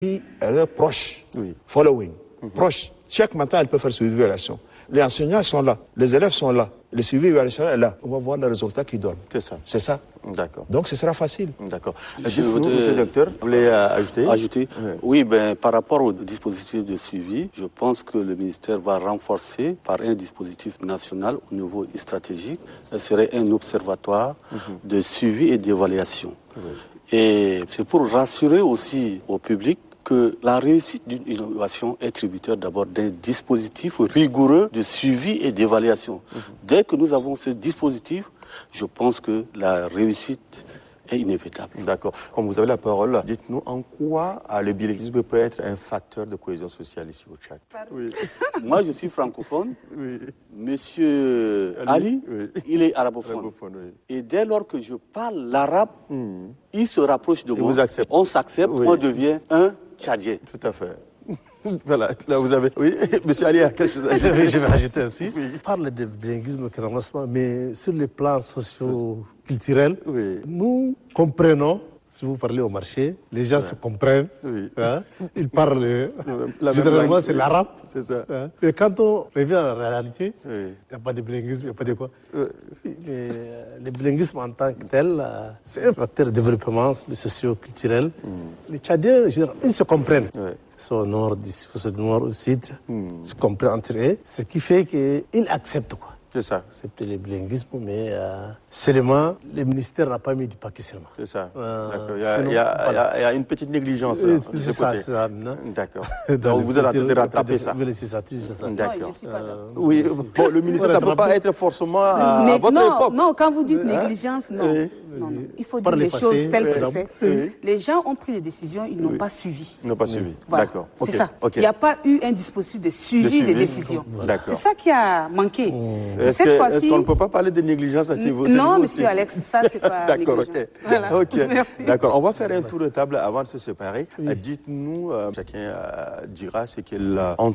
Elle est proche, following, proche. Chaque matin, elle peut faire suivi évaluation. Les enseignants sont là, les élèves sont là, le suivi évaluation est là. On va voir les résultats qu'ils donnent. C'est ça. C'est ça. D'accord. Donc ce sera facile. D'accord. Monsieur le docteur, vous voulez ajouter? Oui, par rapport au dispositif de suivi, je pense que le ministère va renforcer par un dispositif national au niveau stratégique. Ce serait un observatoire de suivi et d'évaluation. Et c'est pour rassurer aussi au public que la réussite d'une innovation est tributaire d'abord d'un dispositif rigoureux de suivi et d'évaluation. Dès que nous avons ce dispositif, je pense que la réussite est inévitable. D'accord. Comme vous avez la parole, dites-nous en quoi le bilinguisme peut être un facteur de cohésion sociale ici au Tchad. Moi, je suis francophone. Monsieur Ali, il est arabophone. Et dès lors que je parle l'arabe, il se rapproche de moi. On s'accepte, on devient un Tchadien. Tout à fait. Voilà, là vous avez... Oui, monsieur Ali a quelque chose à ajouter. Je vais rajouter ainsi. On parle de bilinguisme, mais sur le plan socio-culturel, nous comprenons, si vous parlez au marché, les gens se comprennent. Hein, ils parlent, généralement c'est l'arabe. C'est ça. Hein, et quand on revient à la réalité, il n'y a pas de bilinguisme, il n'y a pas de quoi. Mais le bilinguisme en tant que tel, c'est un facteur de développement socio-culturel. Les Tchadiens, ils se comprennent. Ils sont au nord, au nord, au sud, ils se comprennent entre eux, ce qui fait qu'ils acceptent quoi. C'est ça. Accepter le bilinguisme, mais seulement, le ministère n'a pas mis du paquet seulement. C'est ça. D'accord. Il y a une petite négligence de ce côté. C'est ça. D'accord. Donc vous êtes en train de rattraper ça. C'est ça, tout ça. D'accord. Oui, bon, le ministère, ça ne peut pas être forcément à votre époque. Non, quand vous dites négligence, non. Il faut dire les choses telles que c'est. Les gens ont pris des décisions, ils n'ont pas suivi. Ils n'ont pas suivi. Voilà. D'accord. C'est ça. Il n'y a pas eu un dispositif de suivi des décisions. C'est ça qui a manqué. Est-ce qu'on ne peut pas parler de négligence à niveau? Non, monsieur Alex, ça c'est pas d'accord, négligence. ok. Voilà. Okay. Merci. D'accord, on va faire un tour de table avant de se séparer. Dites-nous, chacun dira ce qu'il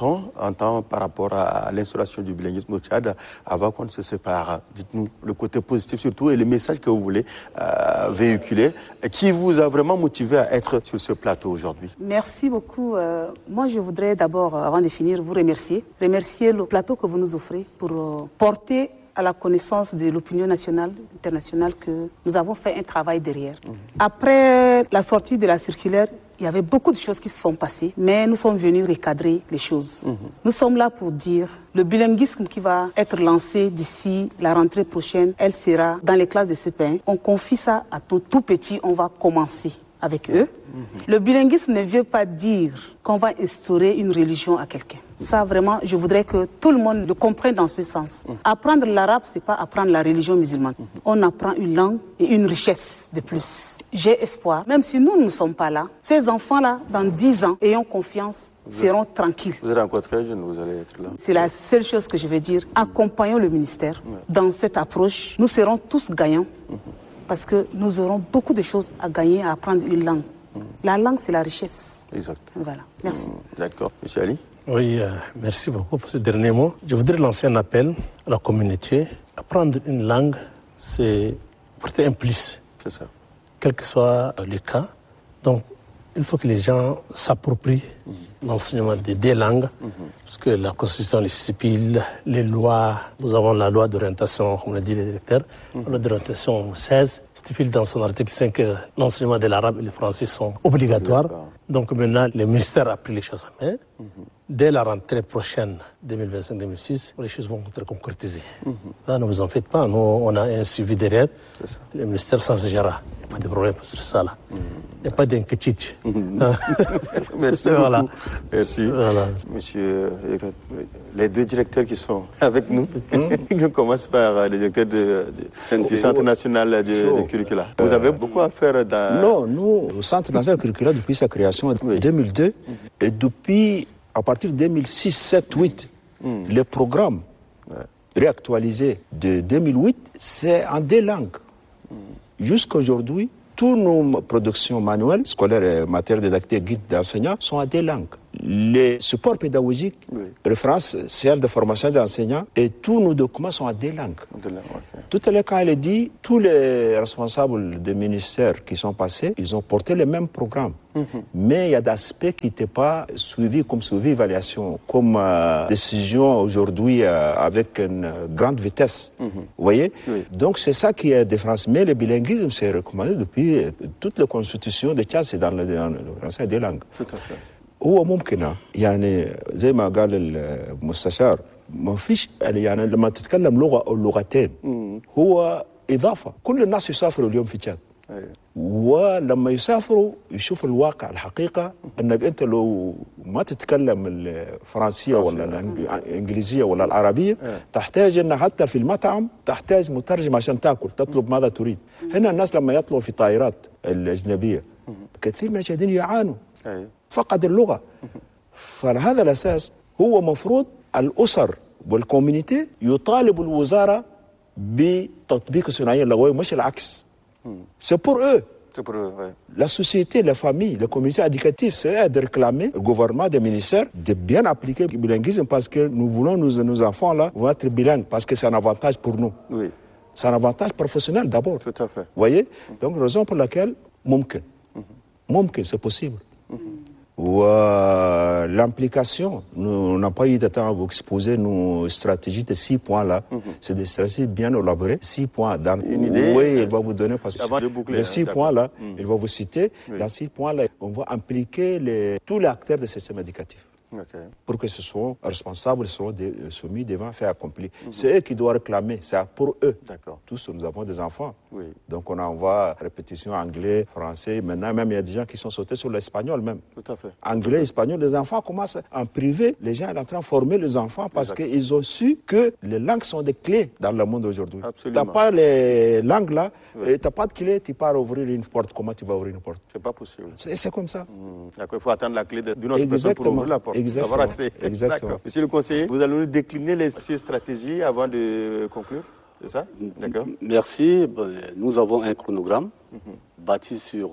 entend par rapport à l'instauration du bilinguisme au Tchad avant qu'on ne se sépare. Dites-nous le côté positif surtout et le message que vous voulez véhiculer, qui vous a vraiment motivé à être sur ce plateau aujourd'hui. Merci beaucoup. Moi, je voudrais d'abord, avant de finir, vous remercier. Remercier le plateau que vous nous offrez pour porter à la connaissance de l'opinion nationale, internationale, que nous avons fait un travail derrière. Après la sortie de la circulaire, il y avait beaucoup de choses qui se sont passées, mais nous sommes venus recadrer les choses. Nous sommes là pour dire le bilinguisme qui va être lancé d'ici la rentrée prochaine, elle sera dans les classes de CP1. On confie ça à nos tout petits, on va commencer avec eux. Le bilinguisme ne veut pas dire qu'on va instaurer une religion à quelqu'un. Ça, vraiment, je voudrais que tout le monde le comprenne dans ce sens. Apprendre l'arabe, c'est pas apprendre la religion musulmane. On apprend une langue et une richesse de plus. J'ai espoir, même si nous ne sommes pas là, ces enfants-là, dans 10 ans, ayant confiance, seront tranquilles. Vous êtes encore très jeune, vous allez être là. C'est la seule chose que je veux dire. Accompagnons le ministère dans cette approche. Nous serons tous gagnants parce que nous aurons beaucoup de choses à gagner à apprendre une langue. La langue, c'est la richesse. Exact. Voilà. Merci. D'accord. Monsieur Ali? Oui, merci beaucoup pour ce dernier mot. Je voudrais lancer un appel à la communauté. Apprendre une langue, c'est porter un plus. C'est ça. Quel que soit le cas. Donc, il faut que les gens s'approprient l'enseignement des deux langues, parce que la Constitution les stipule, les lois, nous avons la loi d'orientation, comme l'a dit le directeur, la loi d'orientation 16 stipule dans son article 5 que l'enseignement de l'arabe et le français sont obligatoires. Donc maintenant, le ministère a pris les choses en main. Dès la rentrée prochaine, 2025-2026, les choses vont être concrétisées. Là, ne vous en faites pas, nous, on a un suivi derrière. Le ministère s'en gérera. Il n'y a pas de problème sur ça, là. Il n'y a pas d'inquiétude. Merci voilà. beaucoup. Merci. Voilà. Monsieur, les deux directeurs qui sont avec nous, on commence par le directeur du Centre national de curricula. Vous avez beaucoup à faire dans... Non, nous, le Centre national de curricula, depuis sa création en 2002, et depuis, à partir de 2006, 7, 8, les programmes réactualisés de 2008, c'est en deux langues. Jusqu'à aujourd'hui, toutes nos productions manuelles, scolaires et matières didactiques, guides d'enseignants, sont en deux langues. les supports pédagogiques, référentiels de formation des enseignants, et tous nos documents sont en 2 langues. Tout à l'heure, quand elle dit, tous les responsables des ministères qui sont passés, ils ont porté les mêmes programmes. Mais il y a des aspects qui n'étaient pas suivis comme suivi évaluation, comme décision aujourd'hui avec une grande vitesse. Vous voyez? Donc c'est ça qui est différence. Mais le bilinguisme, c'est recommandé depuis toute la constitution de Tchad, c'est dans le français des langues. Tout à fait. هو ممكن يعني زي ما قال المستشار ما فيش يعني لما تتكلم لغه او لغتين هو اضافه. كل الناس يسافروا اليوم في تشاد ولما يسافروا يشوفوا الواقع الحقيقه انك انت لو ما تتكلم الفرنسيه ولا الانجليزيه ولا العربيه تحتاج ان حتى في المطعم تحتاج مترجم عشان تاكل تطلب ماذا تريد. هنا الناس لما يطلبوا في طائرات الاجنبيه كثير من المشاهدين يعانوا فقد اللغة. فعلى هذا الأساس هو مفروض الأسر والكوميونيتي يطالب الوزارة بتطبيق الثنائية اللغوية مش العكس. C'est pour eux. La société, la famille, la communauté éducative, c'est de réclamer le gouvernement, des ministères, de bien appliquer le bilinguisme parce que nous voulons, nos enfants-là, vont être bilingues parce que c'est un avantage pour nous. C'est un avantage professionnel d'abord. Tout à fait. Vous voyez? Donc, raison pour laquelle, mumkin, c'est possible. L'implication, on n'a pas eu de temps à vous exposer nos stratégies de 6 points là. C'est des stratégies bien élaborées. 6 points. Dans une idée. Oui, il va vous donner parce que boucler, les 6 points là, il va vous citer. Dans 6 points là, on va impliquer tous les acteurs du système éducatif. Pour que ce soit responsables, soient soumis devant faire accompli. C'est eux qui doivent réclamer, c'est pour eux. Tous, nous avons des enfants. Donc on envoie répétition anglais, français. Maintenant, même il y a des gens qui sont sautés sur l'espagnol même. Tout à fait. Anglais, espagnol, les enfants commencent en privé. Les gens sont en train de former les enfants parce qu'ils ont su que les langues sont des clés dans le monde aujourd'hui. Tu n'as pas les langues là, tu n'as pas de clé, tu pars ouvrir une porte. Comment tu vas ouvrir une porte? C'est pas possible. C'est comme ça. Il faut attendre la clé d'une autre personne pour ouvrir la porte. Exactement. D'accord. Monsieur le conseiller, vous allez nous décliner les 6 stratégies avant de conclure, c'est ça? D'accord. Merci. Nous avons un chronogramme bâti sur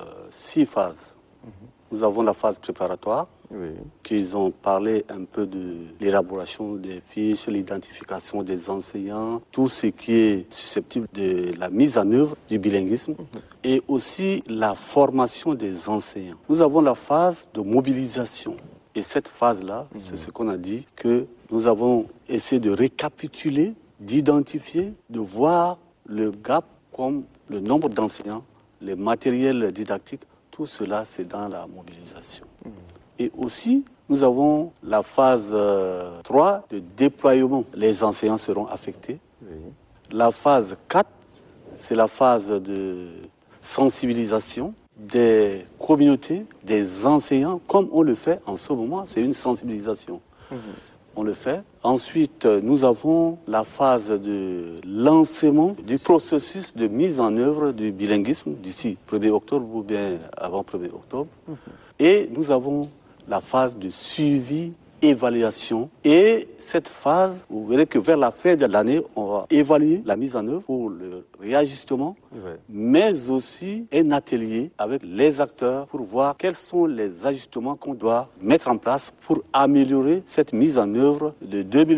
6 phases. Nous avons la phase préparatoire, qu'ils ont parlé un peu de l'élaboration des fiches, l'identification des enseignants, tout ce qui est susceptible de la mise en œuvre du bilinguisme et aussi la formation des enseignants. Nous avons la phase de mobilisation. Et cette phase-là, c'est ce qu'on a dit, que nous avons essayé de récapituler, d'identifier, de voir le gap comme le nombre d'enseignants, les matériels didactiques, tout cela c'est dans la mobilisation. Et aussi, nous avons la phase 3 de déploiement. Les enseignants seront affectés. La phase 4, c'est la phase de sensibilisation des communautés, des enseignants, comme on le fait en ce moment, c'est une sensibilisation. On le fait. Ensuite, nous avons la phase de lancement du processus de mise en œuvre du bilinguisme d'ici 1er octobre ou bien avant 1er octobre. Et nous avons la phase de suivi, évaluation. Et cette phase, vous verrez que vers la fin de l'année, on va évaluer la mise en œuvre pour le réajustement, mais aussi un atelier avec les acteurs pour voir quels sont les ajustements qu'on doit mettre en place pour améliorer cette mise en œuvre de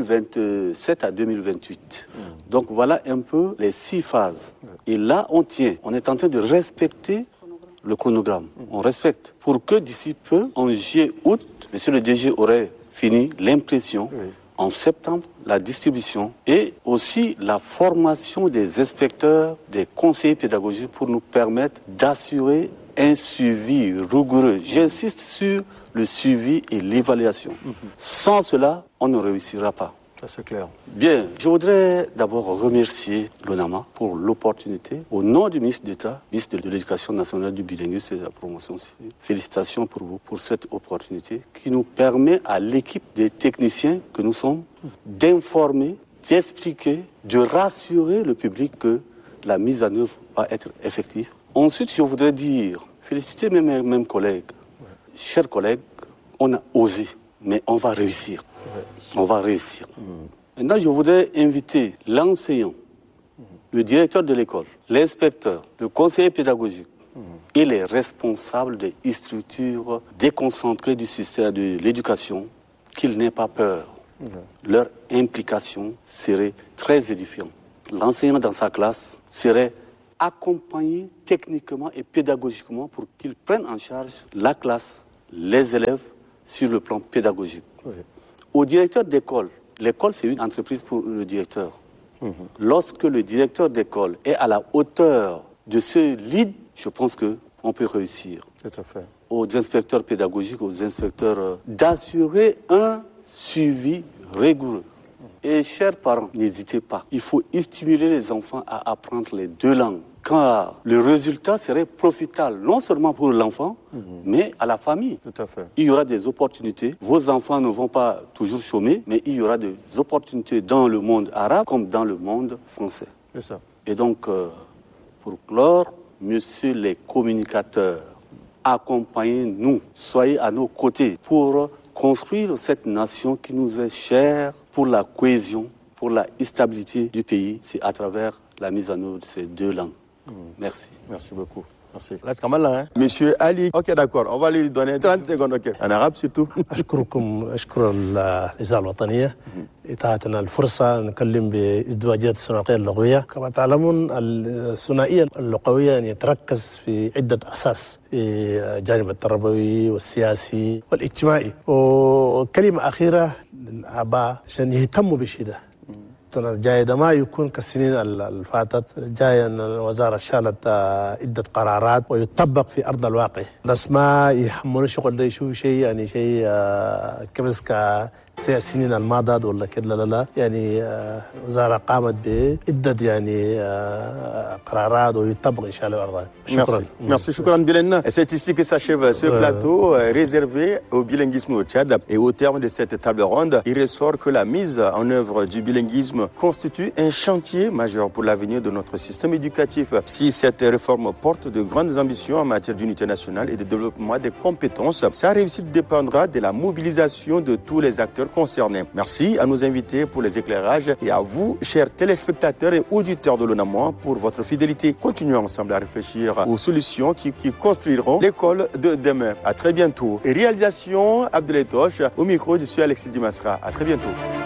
2027 à 2028. Donc voilà un peu les 6 phases. Et là, on est en train de respecter le chronogramme. On respecte pour que d'ici peu, en juillet-août, monsieur le DG aurait fini l'impression. En septembre, la distribution et aussi la formation des inspecteurs, des conseillers pédagogiques pour nous permettre d'assurer un suivi rigoureux. J'insiste sur le suivi et l'évaluation. Sans cela, on ne réussira pas. Ça, c'est clair. Bien, je voudrais d'abord remercier l'ONAMA pour l'opportunité. Au nom du ministre d'État, ministre de l'Éducation nationale, du bilinguisme et de la promotion civile, félicitations pour vous pour cette opportunité qui nous permet à l'équipe des techniciens que nous sommes d'informer, d'expliquer, de rassurer le public que la mise en œuvre va être effective. Ensuite, je voudrais féliciter mes mêmes collègues. Chers collègues, on a osé, mais on va réussir. On va réussir. Maintenant, je voudrais inviter l'enseignant, le directeur de l'école, l'inspecteur, le conseiller pédagogique, et les responsables des structures déconcentrées du système de l'éducation qu'ils n'aient pas peur. Leur implication serait très édifiante. L'enseignant dans sa classe serait accompagné techniquement et pédagogiquement pour qu'il prenne en charge la classe, les élèves sur le plan pédagogique. Oui. Au directeur d'école, l'école c'est une entreprise pour le directeur. Lorsque le directeur d'école est à la hauteur de ce lead, je pense qu'on peut réussir. Tout à fait. Aux inspecteurs pédagogiques, aux inspecteurs, d'assurer un suivi rigoureux. Et chers parents, n'hésitez pas. Il faut stimuler les enfants à apprendre les deux langues. Quand le résultat serait profitable, non seulement pour l'enfant, mais à la famille. Tout à fait. Il y aura des opportunités. Vos enfants ne vont pas toujours chômer, mais il y aura des opportunités dans le monde arabe comme dans le monde français. C'est ça. Et donc, pour clore, messieurs les communicateurs, accompagnez-nous, soyez à nos côtés pour construire cette nation qui nous est chère pour la cohésion, pour la stabilité du pays. C'est à travers la mise en œuvre de ces deux langues. Merci. Merci beaucoup. Merci. Là, c'est quand même là, hein? Monsieur Ali. Ok, d'accord. On va lui donner 30 secondes, ok. En arabe surtout. أشكر الإذاعة الوطنية إتاحتنا الفرصة نكلم بازدواجية الثنائية اللغوية. كما تعلمون الثنائية اللغوية يعني تركز في عدة أساس في الجانب التربوي والسياسي والاجتماعي. وكلمة أخيرة للآباء عشان يهتموا بالشيء السنة الجاية ده ما يكون كالسنين الفاتت. جاية أن الوزارة شالت عدة قرارات ويطبق في أرض الواقع. الناس ما يحملوا شغل ده يشوفوا شيء يعني شيء كبس زي السنين الماضية ولا كده لا يعني وزارة قامت بعدة يعني قرارات ويطبق إن شاء الله أرضها. شكرا. Merci, shukran Bilena. C'est ici que s'achève ce plateau réservé au bilinguisme au Tchad. Et au terme de cette table ronde, il ressort que la mise en œuvre du bilinguisme constitue un chantier majeur pour l'avenir de notre système éducatif. Si cette réforme porte de grandes ambitions en matière d'unité nationale et de développement des compétences, sa réussite dépendra de la mobilisation de tous les acteurs concernés. Merci à nos invités pour les éclairages et à vous, chers téléspectateurs et auditeurs de l'ONAMOA, pour votre fidélité. Continuons ensemble à réfléchir aux solutions qui construiront l'école de demain. À très bientôt. Et réalisation Abdoulaye Toche. Au micro, je suis Alexis Dimasra. À très bientôt.